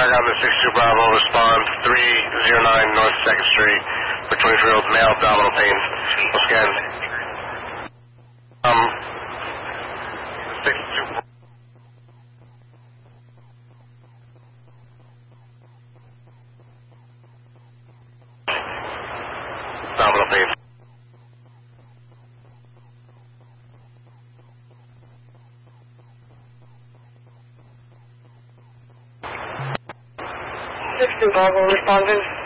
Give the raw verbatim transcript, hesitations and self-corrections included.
Back on the six two Bravo, respond three zero nine North second Street for twenty-three-year-old male abdominal pain. We'll scan. Um, six two abdominal pain. six two Bravo, responding.